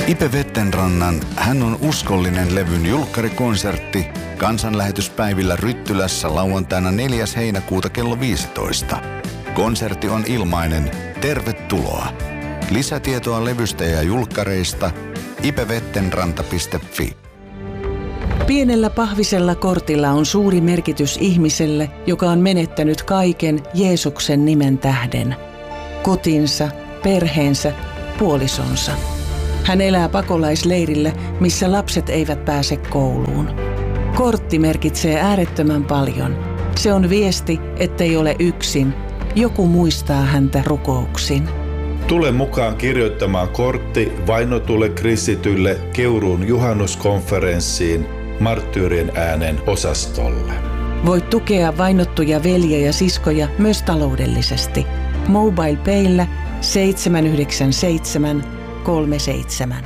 Ipe Vettenrannan Hän on uskollinen -levyn julkkarikonsertti kansanlähetyspäivillä Ryttylässä lauantaina 4. heinäkuuta kello 15. Konsertti on ilmainen. Tervetuloa. Lisätietoa levystä ja julkkareista ipevettenranta.fi. Pienellä pahvisella kortilla on suuri merkitys ihmiselle, joka on menettänyt kaiken Jeesuksen nimen tähden. Kotinsa, perheensä, puolisonsa. Hän elää pakolaisleirillä, missä lapset eivät pääse kouluun. Kortti merkitsee äärettömän paljon. Se on viesti, ettei ole yksin. Joku muistaa häntä rukouksin. Tule mukaan kirjoittamaan kortti vainotulle kristitylle Keuruun juhannuskonferenssiin Marttyyrien äänen osastolle. Voit tukea vainottuja veljiä ja siskoja myös taloudellisesti. MobilePayllä 797 37.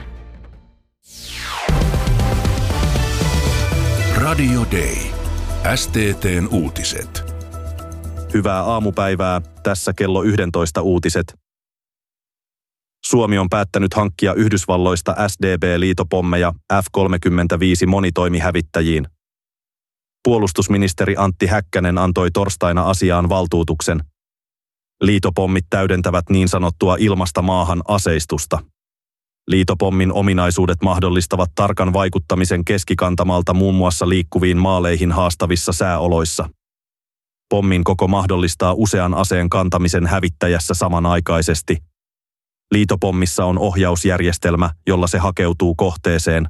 Radio Day. STT:n uutiset. Hyvää aamupäivää. Tässä kello 11 uutiset. Suomi on päättänyt hankkia Yhdysvalloista SDB-liitopommeja F-35 monitoimihävittäjiin. Puolustusministeri Antti Häkkänen antoi torstaina asiaan valtuutuksen. Liitopommit täydentävät niin sanottua ilmasta maahan aseistusta. Liitopommin ominaisuudet mahdollistavat tarkan vaikuttamisen keskikantamalta muun muassa liikkuviin maaleihin haastavissa sääoloissa. Pommin koko mahdollistaa usean aseen kantamisen hävittäjässä samanaikaisesti. Liitopommissa on ohjausjärjestelmä, jolla se hakeutuu kohteeseen.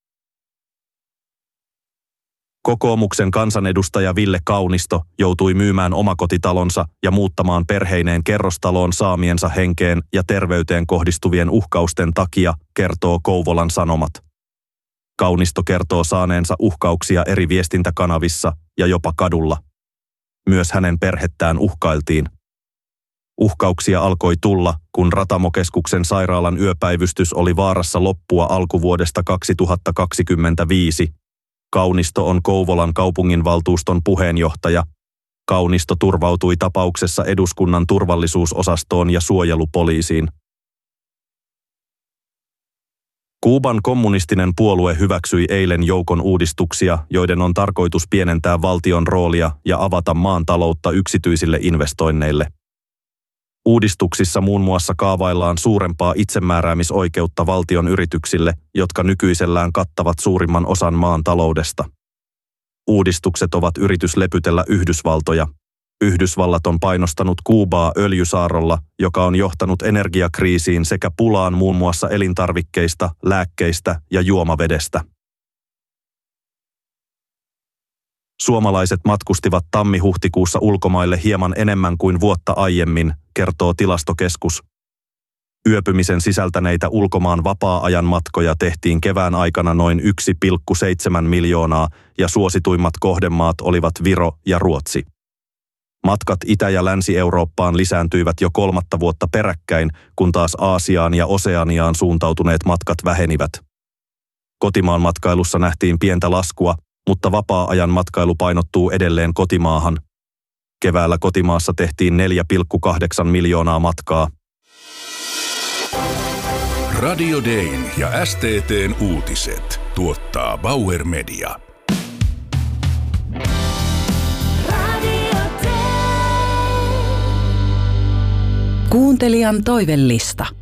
Kokoomuksen kansanedustaja Ville Kaunisto joutui myymään omakotitalonsa ja muuttamaan perheineen kerrostaloon saamiensa henkeen ja terveyteen kohdistuvien uhkausten takia, kertoo Kouvolan Sanomat. Kaunisto kertoo saaneensa uhkauksia eri viestintäkanavissa ja jopa kadulla. Myös hänen perhettään uhkailtiin. Uhkauksia alkoi tulla, kun Ratamokeskuksen sairaalan yöpäivystys oli vaarassa loppua alkuvuodesta 2025. Kaunisto on Kouvolan kaupunginvaltuuston puheenjohtaja. Kaunisto turvautui tapauksessa eduskunnan turvallisuusosastoon ja suojelupoliisiin. Kuuban kommunistinen puolue hyväksyi eilen joukon uudistuksia, joiden on tarkoitus pienentää valtion roolia ja avata maan taloutta yksityisille investoinneille. Uudistuksissa muun muassa kaavaillaan suurempaa itsemääräämisoikeutta valtion yrityksille, jotka nykyisellään kattavat suurimman osan maan taloudesta. Uudistukset ovat yritys lepytellä Yhdysvaltoja. Yhdysvallat on painostanut Kuubaa öljysaarrolla, joka on johtanut energiakriisiin sekä pulaan muun muassa elintarvikkeista, lääkkeistä ja juomavedestä. Suomalaiset matkustivat tammi-huhtikuussa ulkomaille hieman enemmän kuin vuotta aiemmin, kertoo Tilastokeskus. Yöpymisen sisältäneitä ulkomaan vapaa-ajan matkoja tehtiin kevään aikana noin 1,7 miljoonaa ja suosituimmat kohdemaat olivat Viro ja Ruotsi. Matkat Itä- ja Länsi-Eurooppaan lisääntyivät jo 3. vuotta peräkkäin, kun taas Aasiaan ja Oseaniaan suuntautuneet matkat vähenivät. Kotimaan matkailussa nähtiin pientä laskua, mutta vapaa-ajan matkailu painottuu edelleen kotimaahan. Keväällä kotimaassa tehtiin 4,8 miljoonaa matkaa. Radio Dayn ja STT:n uutiset tuottaa Bauer Media. Kuuntelijan toivellista.